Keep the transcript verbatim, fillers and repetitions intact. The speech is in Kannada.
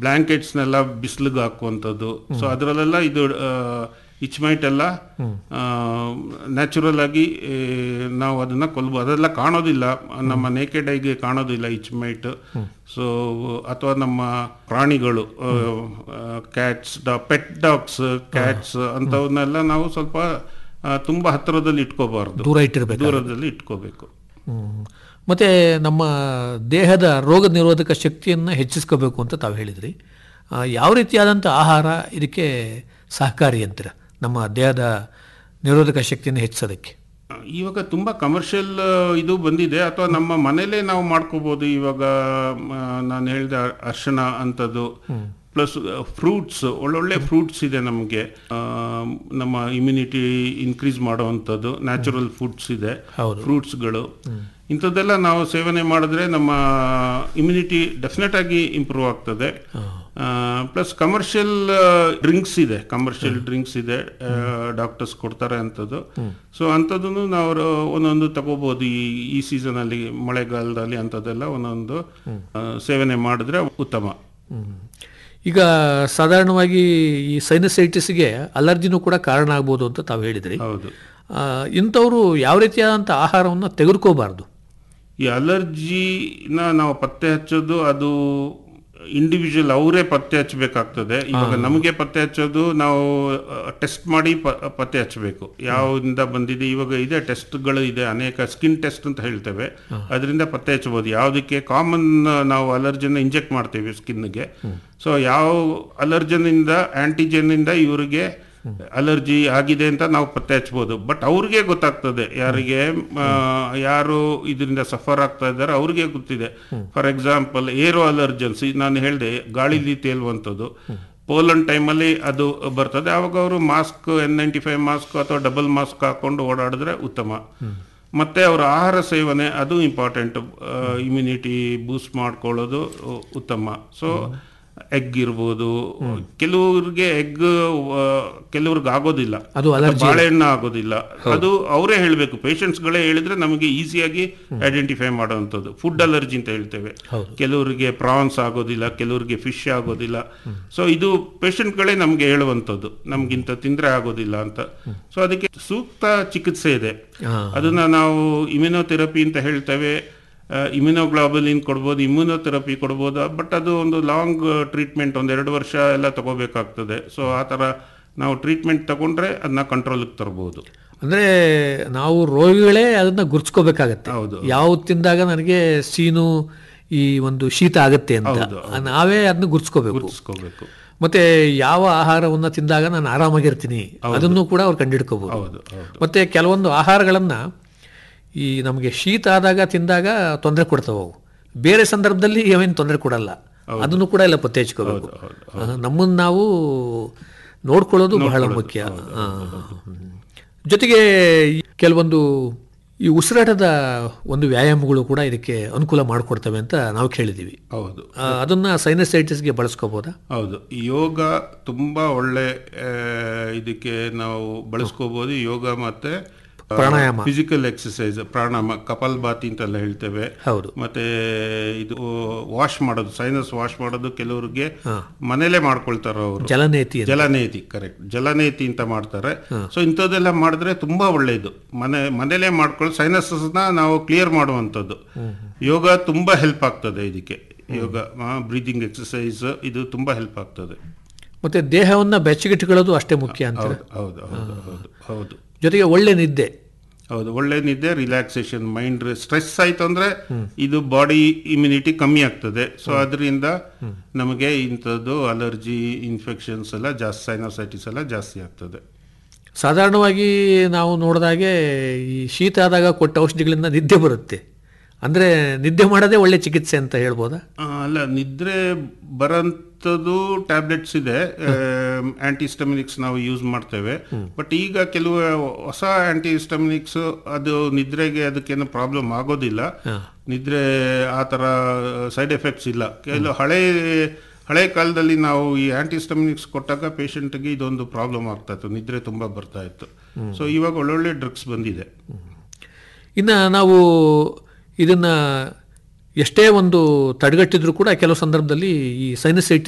ಬ್ಲ್ಯಾಂಕೆಟ್ಸ್ನೆಲ್ಲ ಬಿಸಿಲಿಗೆ ಹಾಕುವಂಥದ್ದು. ಸೊ ಅದರಲ್ಲೆಲ್ಲ ಇದು ಇಚ್ಮೈಟ್ ಎಲ್ಲ ನ್ಯಾಚುರಲ್ ಆಗಿ ನಾವು ಅದನ್ನು ಕೊಲ್ಬೋದು. ಅದೆಲ್ಲ ಕಾಣೋದಿಲ್ಲ, ನಮ್ಮ ನೇಕೆಡ್ ಐಗೆ ಕಾಣೋದಿಲ್ಲ ಇಚ್ಮೈಟ್. ಸೊ ಅಥವಾ ನಮ್ಮ ಪ್ರಾಣಿಗಳು ಕ್ಯಾಟ್ಸ್, ಪೆಟ್ ಡಾಗ್ಸ್, ಕ್ಯಾಟ್ಸ್ ಅಂಥವನ್ನೆಲ್ಲ ನಾವು ಸ್ವಲ್ಪ ತುಂಬ ಹತ್ತಿರದಲ್ಲಿ ಇಟ್ಕೋಬಾರ್ದು, ದೂರ ಇಟ್ಟಿರಬೇಕು, ದೂರದಲ್ಲಿ ಇಟ್ಕೋಬೇಕು. ಮತ್ತು ನಮ್ಮ ದೇಹದ ರೋಗ ನಿರೋಧಕ ಶಕ್ತಿಯನ್ನು ಹೆಚ್ಚಿಸ್ಕೋಬೇಕು ಅಂತ ತಾವು ಹೇಳಿದ್ರಿ. ಯಾವ ರೀತಿಯಾದಂಥ ಆಹಾರ ಇದಕ್ಕೆ ಸಹಕಾರಿ ಅಂತೀರ ನಮ್ಮ ದೇಹದ ನಿರೋಧಕ ಶಕ್ತಿಯನ್ನು ಹೆಚ್ಚಿಸೋದಕ್ಕೆ? ಇವಾಗ ತುಂಬ ಕಮರ್ಷಿಯಲ್ ಇದು ಬಂದಿದೆ, ಅಥವಾ ನಮ್ಮ ಮನೇಲೇ ನಾವು ಮಾಡ್ಕೋಬೋದು. ಇವಾಗ ನಾನು ಹೇಳಿದೆ ಅರ್ಶನ ಅಂಥದ್ದು, ಪ್ಲಸ್ ಫ್ರೂಟ್ಸ್, ಒಳ್ಳೊಳ್ಳೆ ಫ್ರೂಟ್ಸ್ ಇದೆ ನಮಗೆ, ನಮ್ಮ ಇಮ್ಯುನಿಟಿ ಇನ್ಕ್ರೀಸ್ ಮಾಡೋವಂಥದ್ದು ನ್ಯಾಚುರಲ್ ಫುಡ್ಸ್ ಇದೆ, ಫ್ರೂಟ್ಸ್ಗಳು. ಇಂಥದ್ದೆಲ್ಲ ನಾವು ಸೇವನೆ ಮಾಡಿದ್ರೆ ನಮ್ಮ ಇಮ್ಯುನಿಟಿ ಡೆಫಿನೆಟ್ ಆಗಿ ಇಂಪ್ರೂವ್ ಆಗ್ತದೆ. ಪ್ಲಸ್ ಕಮರ್ಷಿಯಲ್ ಡ್ರಿಂಕ್ಸ್ ಇದೆ, ಕಮರ್ಷಿಯಲ್ ಡ್ರಿಂಕ್ಸ್ ಇದೆ, ಡಾಕ್ಟರ್ಸ್ ಕೊಡ್ತಾರೆ ಅಂಥದ್ದು. ಸೊ ಅಂಥದ್ದನ್ನು ನಾವು ಒಂದೊಂದು ತಗೋಬೋದು ಈ ಈ ಸೀಸನಲ್ಲಿ, ಮಳೆಗಾಲದಲ್ಲಿ ಅಂಥದ್ದೆಲ್ಲ ಒಂದೊಂದು ಸೇವನೆ ಮಾಡಿದ್ರೆ ಉತ್ತಮ. ಈಗ ಸಾಧಾರಣವಾಗಿ ಈ ಸೈನಸೈಟಿಸ್ಗೆ ಅಲರ್ಜಿನೂ ಕೂಡ ಕಾರಣ ಆಗ್ಬೋದು ಅಂತ ತಾವು ಹೇಳಿದ್ರಿ. ಹೌದು. ಇಂಥವರು ಯಾವ ರೀತಿಯಾದಂಥ ಆಹಾರವನ್ನು ತೆಗೆದುಕೋಬಾರ್ದು? ಈ ಅಲರ್ಜಿನ ನಾವು ಪತ್ತೆ ಹಚ್ಚೋದು ಅದು ಇಂಡಿವಿಜುವಲ್ ಅವರೇ ಪತ್ತೆ ಹಚ್ಚಬೇಕಾಗ್ತದೆ. ಇವಾಗ ನಮಗೆ ಪತ್ತೆ ಹಚ್ಚೋದು ನಾವು ಟೆಸ್ಟ್ ಮಾಡಿ ಪ ಪತ್ತೆ ಹಚ್ಚಬೇಕು ಯಾವಿಂದ ಬಂದಿದೆ. ಇವಾಗ ಇದೆ ಟೆಸ್ಟ್ಗಳು ಇದೆ, ಅನೇಕ ಸ್ಕಿನ್ ಟೆಸ್ಟ್ ಅಂತ ಹೇಳ್ತೇವೆ, ಅದರಿಂದ ಪತ್ತೆ ಹಚ್ಚಬಹುದು. ಯಾವುದಕ್ಕೆ ಕಾಮನ್ ನಾವು ಅಲರ್ಜನ್ ಇಂಜೆಕ್ಟ್ ಮಾಡ್ತೇವೆ ಸ್ಕಿನ್ಗೆ. ಸೊ ಯಾವ ಅಲರ್ಜನಿಂದ ಆಂಟಿಜೆನ್ನಿಂದ ಇವರಿಗೆ ಅಲರ್ಜಿ ಆಗಿದೆ ಅಂತ ನಾವು ಪತ್ತೆ ಹಚ್ಬೋದು. ಬಟ್ ಅವ್ರಿಗೆ ಗೊತ್ತಾಗ್ತದೆ, ಯಾರಿಗೆ ಯಾರು ಇದರಿಂದ ಸಫರ್ ಆಗ್ತಾ ಇದ್ದಾರೆ ಅವ್ರಿಗೆ ಗೊತ್ತಿದೆ. ಫಾರ್ ಎಕ್ಸಾಂಪಲ್ ಏರೋ ಅಲರ್ಜನ್ಸ್, ನಾನು ಹೇಳಿದೆ ಗಾಳಿಲಿ ತೇಲುವಂಥದ್ದು, ಪೋಲನ್ ಟೈಮಲ್ಲಿ ಅದು ಬರ್ತದೆ. ಆವಾಗ ಅವರು mask, N ninety five mask ಅಥವಾ ಡಬಲ್ ಮಾಸ್ಕ್ ಹಾಕೊಂಡು ಓಡಾಡಿದ್ರೆ ಉತ್ತಮ. ಮತ್ತು ಅವರ ಆಹಾರ ಸೇವನೆ ಅದು ಇಂಪಾರ್ಟೆಂಟ್, ಇಮ್ಯುನಿಟಿ ಬೂಸ್ಟ್ ಮಾಡ್ಕೊಳ್ಳೋದು ಉತ್ತಮ. ಸೊ ಎಗ್ ಇರ್ಬೋದು, ಕೆಲವ್ರಿಗೆ ಎಗ್ ಕೆಲವ್ರಿಗೆ ಆಗೋದಿಲ್ಲ, ಬಾಳೆಹಣ್ಣು ಆಗೋದಿಲ್ಲ, ಅದು ಅವರೇ ಹೇಳಬೇಕು, ಪೇಷಂಟ್ಸ್ಗಳೇ ಹೇಳಿದ್ರೆ ನಮಗೆ ಈಸಿಯಾಗಿ ಐಡೆಂಟಿಫೈ ಮಾಡೋವಂಥದ್ದು. ಫುಡ್ ಅಲರ್ಜಿ ಅಂತ ಹೇಳ್ತೇವೆ, ಕೆಲವರಿಗೆ ಪ್ರಾನ್ಸ್ ಆಗೋದಿಲ್ಲ, ಕೆಲವರಿಗೆ ಫಿಶ್ ಆಗೋದಿಲ್ಲ. ಸೊ ಇದು ಪೇಷಂಟ್ಗಳೇ ನಮಗೆ ಹೇಳುವಂಥದ್ದು, ನಮ್ಗಿಂತ ತಿಂದರೆ ಆಗೋದಿಲ್ಲ ಅಂತ. ಸೊ ಅದಕ್ಕೆ ಸೂಕ್ತ ಚಿಕಿತ್ಸೆ ಇದೆ, ಅದನ್ನ ನಾವು ಇಮ್ಯುನೋಥೆರಪಿ ಅಂತ ಹೇಳ್ತೇವೆ. ಇಮ್ಯುನೋಗ್ಲೋಬುಲಿನ್ ಕೊಡ್ಬೋದು, ಇಮ್ಯುನೋಥೆರಪಿ ಕೊಡ್ಬೋದು. ಬಟ್ ಅದು ಒಂದು ಲಾಂಗ್ ಟ್ರೀಟ್ಮೆಂಟ್, ಒಂದು ಎರಡು ವರ್ಷ ಎಲ್ಲ ತಗೋಬೇಕಾಗ್ತದೆ. ಸೊ ಆ ಥರ ನಾವು ಟ್ರೀಟ್ಮೆಂಟ್ ತಗೊಂಡ್ರೆ ಅದನ್ನ ಕಂಟ್ರೋಲಿಗೆ ತರ್ಬೋದು. ಅಂದರೆ ನಾವು ರೋಗಿಗಳೇ ಅದನ್ನು ಗುರ್ಸ್ಕೋಬೇಕಾಗತ್ತೆ. ಹೌದು, ಯಾವ ತಿಂದಾಗ ನನಗೆ ಸೀನು ಈ ಒಂದು ಶೀತ ಆಗುತ್ತೆ ಅಂತ ನಾವೇ ಅದನ್ನ ಗುರ್ಸ್ಕೋಬೇಕು ಗುರ್ಸ್ಕೋಬೇಕು ಮತ್ತೆ ಯಾವ ಆಹಾರವನ್ನು ತಿಂದಾಗ ನಾನು ಆರಾಮಾಗಿರ್ತೀನಿ ಅದನ್ನು ಕೂಡ ಅವ್ರು ಕಂಡಿಡ್ಕೋಬಹುದು. ಮತ್ತೆ ಕೆಲವೊಂದು ಆಹಾರಗಳನ್ನು ಈ ನಮಗೆ ಶೀತ ಆದಾಗ ತಿಂದಾಗ ತೊಂದರೆ ಕೊಡ್ತಾವೆ, ಬೇರೆ ಸಂದರ್ಭದಲ್ಲಿ ಏನೇನು ತೊಂದರೆ ಕೊಡಲ್ಲ, ಅದನ್ನು ಕೂಡ ಎಲ್ಲ ಪತ್ತೆ ಹಚ್ಕೋಬೇಕು. ನಮ್ಮನ್ನು ನಾವು ನೋಡ್ಕೊಳ್ಳೋದು ಬಹಳ ಮುಖ್ಯ. ಜೊತೆಗೆ ಕೆಲವೊಂದು ಈ ಉಸಿರಾಟದ ಒಂದು ವ್ಯಾಯಾಮಗಳು ಕೂಡ ಇದಕ್ಕೆ ಅನುಕೂಲ ಮಾಡಿಕೊಡ್ತವೆ ಅಂತ ನಾವು ಕೇಳಿದ್ದೀವಿ. ಹೌದು, ಅದನ್ನು ಸೈನಸೈಟಿಸ್ಗೆ ಬಳಸ್ಕೋಬೋದಾ? ಹೌದು, ಯೋಗ ತುಂಬ ಒಳ್ಳೆ ಇದಕ್ಕೆ ನಾವು ಬಳಸ್ಕೋಬೋದು. ಯೋಗ ಮತ್ತು ಪ್ರಾಣಾಯಾಮ, ಫಿಸಿಕಲ್ ಎಕ್ಸಸೈಸ್, ಪ್ರಾಣಾಯಾಮ, ಕಪಾಲ್ ಭಾತಿ ಅಂತೆಲ್ಲ ಹೇಳ್ತೇವೆ. ಹೌದು. ಮತ್ತೆ ಇದು ವಾಶ್ ಮಾಡೋದು, ಸೈನಸ್ ವಾಶ್ ಮಾಡೋದು ಕೆಲವರಿಗೆ ಮನೇಲೆ ಮಾಡ್ಕೊಳ್ತಾರೆ ಅವರು, ಜಲನೇತಿ ಜಲನೇತಿ ಕರೆಕ್ಟ್ ಜಲನೇತಿ ಅಂತ ಮಾಡ್ತಾರೆ. ಸೊ ಇಂಥದ್ದೆಲ್ಲ ಮಾಡಿದ್ರೆ ತುಂಬಾ ಒಳ್ಳೆಯದು. ಮನೆ ಮನೇಲೆ ಮಾಡ್ಕೊಳ್ಳಿ, ಸೈನಸ್ನ ನಾವು ಕ್ಲಿಯರ್ ಮಾಡುವಂಥದ್ದು. ಯೋಗ ತುಂಬಾ ಹೆಲ್ಪ್ ಆಗ್ತದೆ ಇದಕ್ಕೆ. ಯೋಗ, ಬ್ರೀದಿಂಗ್ ಎಕ್ಸಸೈಸ್, ಇದು ತುಂಬಾ ಹೆಲ್ಪ್ ಆಗ್ತದೆ. ಮತ್ತೆ ದೇಹವನ್ನು ಬೆಚ್ಚಗಿಟ್ಟುಕೊಳ್ಳೋದು ಅಷ್ಟೇ ಮುಖ್ಯ ಅಂತ. ಹೌದು ಹೌದು ಹೌದು ಹೌದು ಜೊತೆಗೆ ಒಳ್ಳೆ ನಿದ್ದೆ. ಹೌದು, ಒಳ್ಳೆ ನಿದ್ದೆ, ರಿಲ್ಯಾಕ್ಸೇಷನ್, ಮೈಂಡ್ ಸ್ಟ್ರೆಸ್ ಆಯ್ತು ಅಂದ್ರೆ ಇದು ಬಾಡಿ ಇಮ್ಯುನಿಟಿ ಕಮ್ಮಿ ಆಗ್ತದೆ. ಸೊ ಅದರಿಂದ ನಮಗೆ ಇಂಥದ್ದು ಅಲರ್ಜಿ ಇನ್ಫೆಕ್ಷನ್ಸ್ ಎಲ್ಲ ಜಾಸ್ತಿ, ಸೈನೋಸೈಟಿಸ್ ಎಲ್ಲ ಜಾಸ್ತಿ ಆಗ್ತದೆ. ಸಾಧಾರಣವಾಗಿ ನಾವು ನೋಡಿದಾಗೆ ಈ ಶೀತ ಆದಾಗ ಕೊಟ್ಟ ಔಷಧಿಗಳಿಂದ ನಿದ್ದೆ ಬರುತ್ತೆ, ಅಂದರೆ ನಿದ್ದೆ ಮಾಡೋದೇ ಒಳ್ಳೆ ಚಿಕಿತ್ಸೆ ಅಂತ ಹೇಳ್ಬೋದಾ? ಅಲ್ಲ, ನಿದ್ರೆ ಬರೋಂಥದ್ದು ಟ್ಯಾಬ್ಲೆಟ್ಸ್ ಇದೆ, ಆಂಟಿಹಿಸ್ಟಮಿನಿಕ್ಸ್ ನಾವು ಯೂಸ್ ಮಾಡ್ತೇವೆ. ಬಟ್ ಈಗ ಕೆಲವು ಹೊಸ ಆಂಟಿಹಿಸ್ಟಮಿನಿಕ್ಸ್ ಅದು ನಿದ್ರೆಗೆ ಅದಕ್ಕೇನು ಪ್ರಾಬ್ಲಮ್ ಆಗೋದಿಲ್ಲ, ನಿದ್ರೆ ಆ ಥರ ಸೈಡ್ ಎಫೆಕ್ಟ್ಸ್ ಇಲ್ಲ. ಕೆಲವು ಹಳೆ ಹಳೆ ಕಾಲದಲ್ಲಿ ನಾವು ಈ ಆಂಟಿಹಿಸ್ಟಮಿನಿಕ್ಸ್ ಕೊಟ್ಟಾಗ ಪೇಷಂಟ್ಗೆ ಇದೊಂದು ಪ್ರಾಬ್ಲಮ್ ಆಗ್ತಾ ಇತ್ತು, ನಿದ್ರೆ ತುಂಬ ಬರ್ತಾ ಇತ್ತು. ಸೊ ಇವಾಗ ಒಳ್ಳೊಳ್ಳೆ ಡ್ರಗ್ಸ್ ಬಂದಿದೆ. ಇನ್ನು ನಾವು ಇದನ್ನು ಎಷ್ಟೇ ಒಂದು ತಡೆಗಟ್ಟಿದ್ರೂ ಕೂಡ ಕೆಲವು ಸಂದರ್ಭದಲ್ಲಿ ಈ ಸೈನಸೈಟಿಸ್